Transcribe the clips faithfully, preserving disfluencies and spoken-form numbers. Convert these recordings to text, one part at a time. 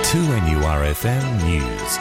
two N U R F M News.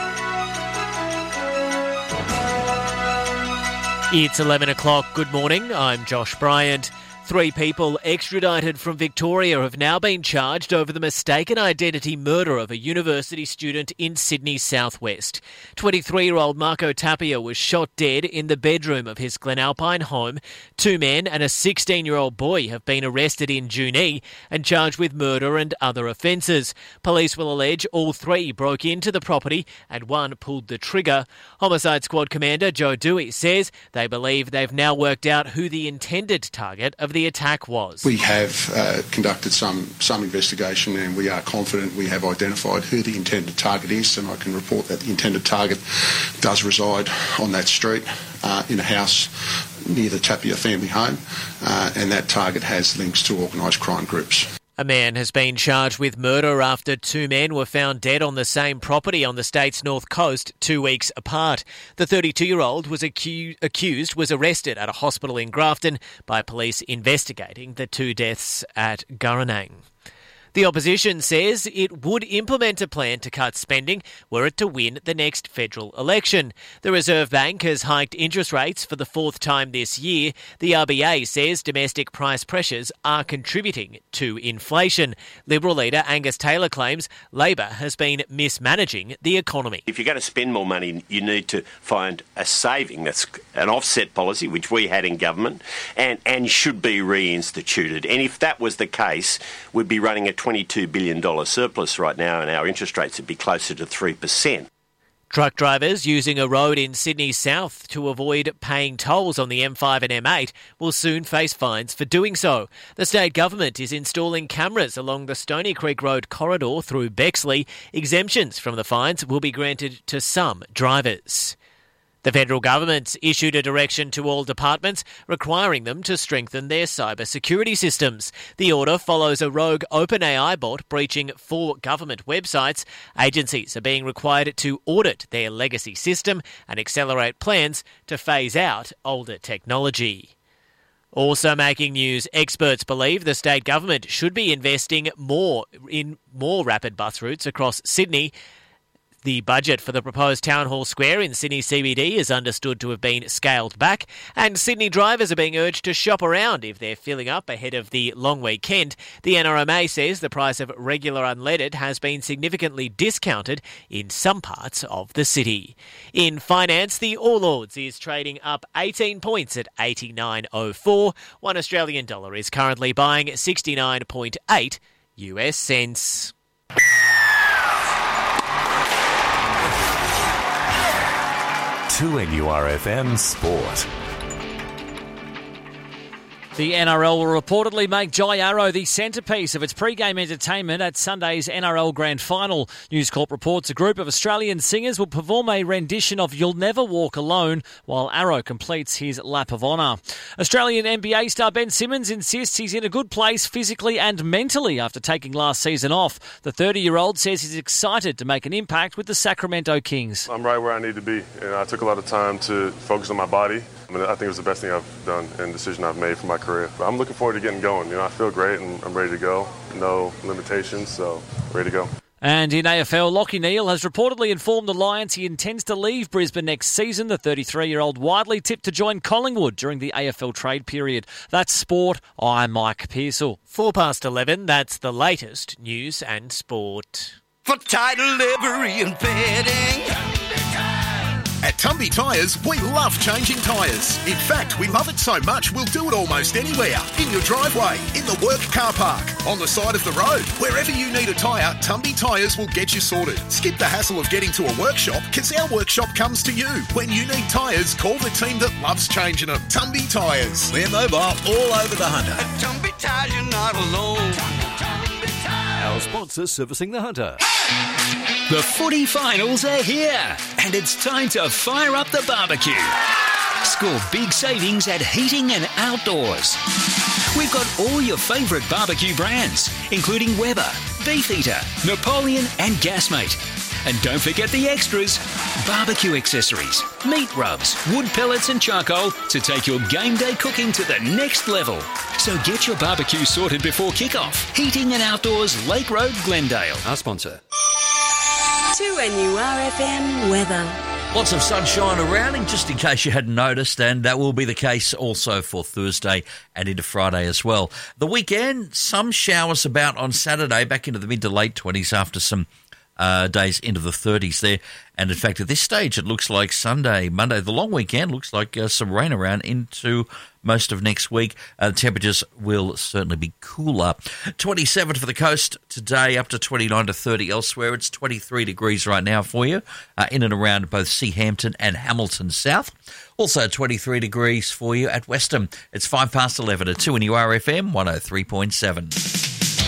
It's eleven o'clock. Good morning. I'm Josh Bryant. Three people extradited from Victoria have now been charged over the mistaken identity murder of a university student in Sydney's southwest. twenty-three-year-old Marco Tapia was shot dead in the bedroom of his Glenalpine home. Two men and a sixteen-year-old boy have been arrested in Junee and charged with murder and other offences. Police will allege all three broke into the property and one pulled the trigger. Homicide Squad Commander Joe Dewey says they believe they've now worked out who the intended target of the the attack was. We have uh, conducted some some investigation and we are confident we have identified who the intended target is, and I can report that the intended target does reside on that street uh, in a house near the Tapia family home, uh, and that target has links to organised crime groups. A man has been charged with murder after two men were found dead on the same property on the state's north coast two weeks apart. The thirty-two-year-old was acu- accused was arrested at a hospital in Grafton by police investigating the two deaths at Gurranang. The opposition says it would implement a plan to cut spending were it to win the next federal election. The Reserve Bank has hiked interest rates for the fourth time this year. The R B A says domestic price pressures are contributing to inflation. Liberal leader Angus Taylor claims Labor has been mismanaging the economy. If you're going to spend more money, you need to find a saving. That's an offset policy, which we had in government, and, and should be reinstituted. And if that was the case, we'd be running a twenty-two billion dollars surplus right now, and our interest rates would be closer to three percent. Truck drivers using a road in Sydney South to avoid paying tolls on the M five and M eight will soon face fines for doing so. The state government is installing cameras along the Stony Creek Road corridor through Bexley. Exemptions from the fines will be granted to some drivers. The federal government issued a direction to all departments requiring them to strengthen their cyber security systems. The order follows a rogue OpenAI bot breaching four government websites. Agencies are being required to audit their legacy system and accelerate plans to phase out older technology. Also making news, experts believe the state government should be investing more in more rapid bus routes across Sydney. The budget for the proposed Town Hall Square in Sydney C B D is understood to have been scaled back, and Sydney drivers are being urged to shop around if they're filling up ahead of the long weekend. The N R M A says the price of regular unleaded has been significantly discounted in some parts of the city. In finance, the All Ords is trading up eighteen points at eighty-nine oh four. One Australian dollar is currently buying sixty-nine point eight U S cents. two N U R F M Sport. The N R L will reportedly make Jai Arrow the centrepiece of its pre-game entertainment at Sunday's N R L Grand Final. News Corp reports a group of Australian singers will perform a rendition of You'll Never Walk Alone while Arrow completes his lap of honour. Australian N B A star Ben Simmons insists he's in a good place physically and mentally after taking last season off. The thirty-year-old says he's excited to make an impact with the Sacramento Kings. I'm right where I need to be, and I took a lot of time to focus on my body. I mean, I think it was the best thing I've done and decision I've made for my career. But I'm looking forward to getting going. You know, I feel great and I'm ready to go. No limitations, so ready to go. And in A F L, Lachie Neale has reportedly informed the Lions he intends to leave Brisbane next season. The thirty-three-year-old widely tipped to join Collingwood during the A F L trade period. That's sport. I'm Mike Pearsall. Four past eleven, that's the latest news and sport. For title, livery and bedding. At Tumby Tyres, we love changing tyres. In fact, we love it so much, we'll do it almost anywhere. In your driveway, in the work car park, on the side of the road. Wherever you need a tyre, Tumby Tyres will get you sorted. Skip the hassle of getting to a workshop, because our workshop comes to you. When you need tyres, call the team that loves changing them. Tumby Tyres. We're mobile all over the Hunter. At Tumby Tyres, you're not alone. Our sponsor servicing the Hunter. The footy finals are here, and it's time to fire up the barbecue. Score big savings at Heating and Outdoors. We've got all your favourite barbecue brands, including Weber, Beefeater, Napoleon and Gasmate. And don't forget the extras, barbecue accessories, meat rubs, wood pellets and charcoal to take your game day cooking to the next level. So get your barbecue sorted before kickoff. Heating and Outdoors, Lake Road, Glendale. Our sponsor. two N U R F M weather. Lots of sunshine around, and just in case you hadn't noticed, and that will be the case also for Thursday and into Friday as well. The weekend, some showers about on Saturday, back into the mid to late twenties after some uh, days into the thirties there. And in fact, at this stage, it looks like Sunday, Monday, the long weekend, looks like uh, some rain around into most of next week. Uh, temperatures will certainly be cooler. twenty-seven for the coast today, up to twenty-nine to thirty elsewhere. It's twenty-three degrees right now for you, uh, in and around both Seahampton and Hamilton South. Also twenty-three degrees for you at Westham. It's five past eleven at two N U R F M one oh three point seven.